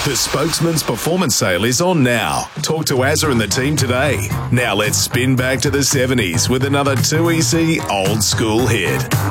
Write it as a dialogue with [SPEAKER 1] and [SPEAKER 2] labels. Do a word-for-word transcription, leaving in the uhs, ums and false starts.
[SPEAKER 1] The Spokesman's performance sale is on now. Talk to Azza and the team today. Now let's spin back to the seventies with another two E C old school hit.